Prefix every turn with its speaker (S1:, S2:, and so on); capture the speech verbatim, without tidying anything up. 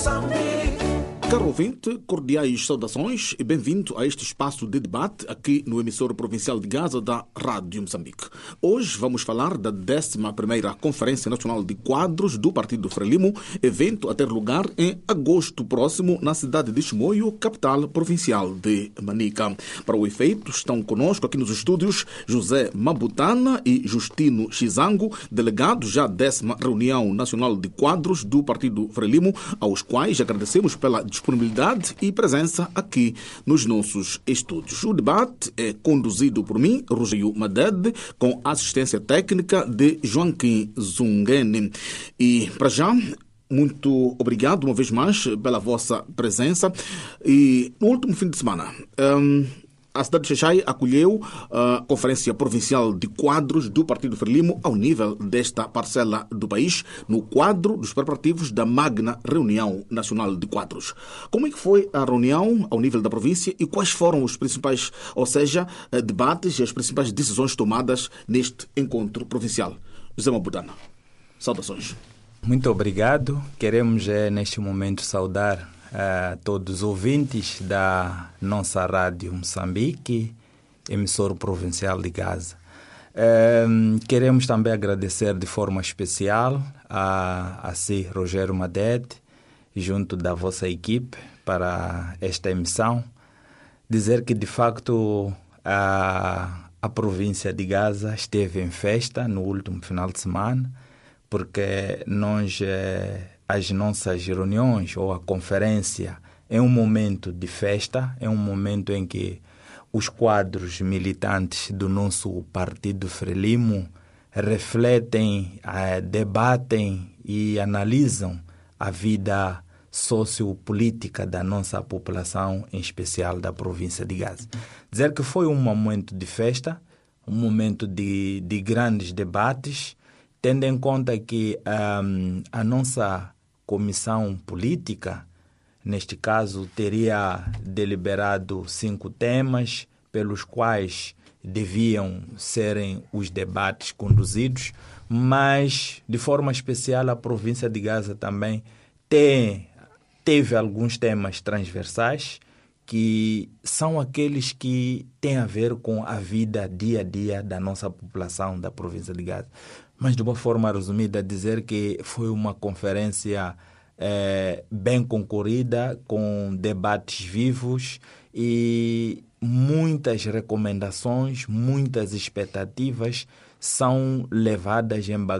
S1: Caro ouvinte, cordiais saudações e bem-vindo a este espaço de debate aqui no emissor provincial de Gaza da Rádio Moçambique. Hoje vamos falar da décima primeira Conferência Nacional de Quadros do Partido Frelimo, evento a ter lugar em agosto próximo na cidade de Chimoio, capital provincial de Manica. Para o efeito, estão conosco aqui nos estúdios José Mabutana e Justino Xizango, delegados já à décima Reunião Nacional de Quadros do Partido Frelimo, aos quais agradecemos pela disponibilidade e presença aqui nos nossos estúdios. O debate é conduzido por mim, Rogério Madede, com assistência técnica de Joaquim Zungene. E, para já, muito obrigado uma vez mais pela vossa presença. E no último fim de semana, um, a cidade de Xai acolheu a Conferência Provincial de Quadros do Partido Frelimo ao nível desta parcela do país, no quadro dos preparativos da magna Reunião Nacional de Quadros. Como é que foi a reunião ao nível da província e quais foram os principais, ou seja, debates e as principais decisões tomadas neste encontro provincial? José Mabutana, saudações.
S2: Muito obrigado. Queremos, é, neste momento, saudar a todos os ouvintes da nossa Rádio Moçambique, emissor provincial de Gaza. Um, queremos também agradecer de forma especial a, a si, Rogério Madede, junto da vossa equipe, para esta emissão. Dizer que, de facto, a, a província de Gaza esteve em festa no último final de semana, porque nós... Eh, as nossas reuniões ou a conferência é um momento de festa, é um momento em que os quadros militantes do nosso Partido Frelimo refletem, debatem e analisam a vida sociopolítica da nossa população, em especial da província de Gaza. Dizer que foi um momento de festa, um momento de, de grandes debates, tendo em conta que um, a nossa comissão política, neste caso, teria deliberado cinco temas pelos quais deviam serem os debates conduzidos, mas, de forma especial, a província de Gaza também tem, teve alguns temas transversais que são aqueles que têm a ver com a vida dia a dia da nossa população da província de Gaza. Mas, de uma forma resumida, dizer que foi uma conferência é, bem concorrida, com debates vivos e muitas recomendações, muitas expectativas são levadas em bagagem